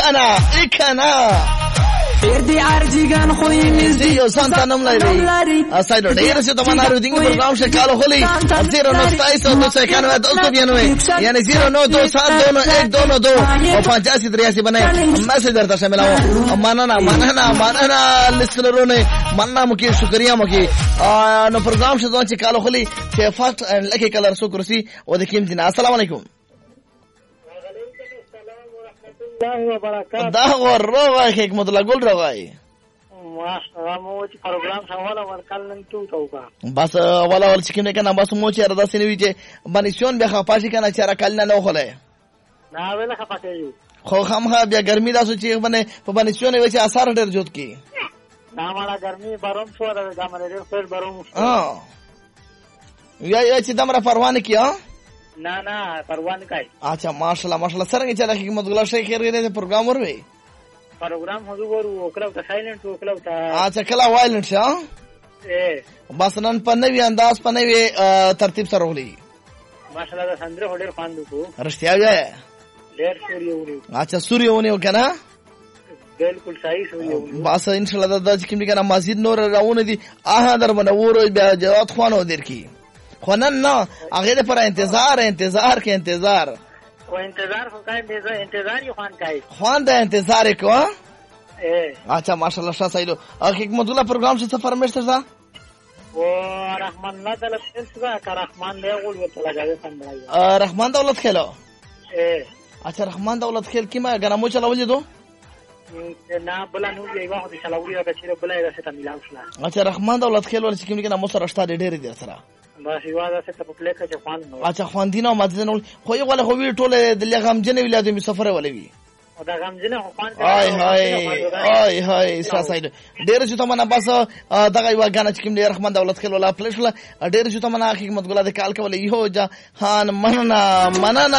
اکنا پیر دی ارجیگان خوی نزدی یو سانتا نم لري اسای ډیر څه تمنا لري دغه پروګرام شکل خولي 099291 یعنی 09272122 او 8583 باندې میسج درته شاملو مننه لسنرونه مننه مو کې شکریا مو کې نو پروګرام شته چې کالو خولي چې فاست لکه کلر سو کرسي او د کیم دین السلام علیکم الله وبرکاته دا ورغه حکمت الله ګل راغی ما مو چې پروګرام سواله ورکل نن توګه بس ولا ول چې کوم کنه بس مو چې ردا سنوي چې بنشون به خپاشي کنه چې را کل نه خله نه ویل خپاکې خو خامخا بیا ګرمي داسو چې باندې په بنشون وي چې اثر ډېر جوړ کی دا مالا ګرمي بارم شو دا مله ډېر خیر بارم یا چې دمره پروانه کیا نه پروانه کوي اچھا ماشاءالله څنګه چې حکمت الله شیخ خیر دې پروګرام وروي پروګرام حضور وکړو ته سایلنت وکړو ته اچھا کلا وایلنت شه بس نن په نوې انداز په نوې ترتیب سره ولي ماشاءالله سندره هډر خواندو کو رښتیا وای ډېر سوريونی اچھا سوريونی وکنه بالکل صحیح سوريونی بس ان شاء الله د چې کوم کنه مسجد نور راونه دي در منور بیا جواب خوانو درکې خونن نه هغه پر انتظار کې انتظار او انتظار خو کای انتظار یو خوان د انتظار کو اچھا ماشاءالله شاه سایلو حکمت الله پروګرام څه فرمایش تر و رحمان الله تعالی څنګه کا رحمان دی غول ورته لګاوي سمړای رحمان دولت خلو اچھا رحمان دولت خل کیما غنمو چلاولې دو نه بلا نو یې واخو دي چلاولې راځي چې بلا یې راځي ملام شلا اچھا رحمان دولت خل ول چې کوم کنه مو سره شته ډېر دي سره بس یواده څه په پلیکه چې خوان نو اچھا خوان دینه مدینه خو یو ولا خو وی ټوله د لغم جن ولادت می سفر ولوي او دا غم جن خوان هاي ساساید ډېر چې تمنه بس دغه یو غانه چې کوم ډېر رحمان دولت خل ولا پلیشله ډېر چې تمنه حکمت ګل د کال کول یو جهان مننه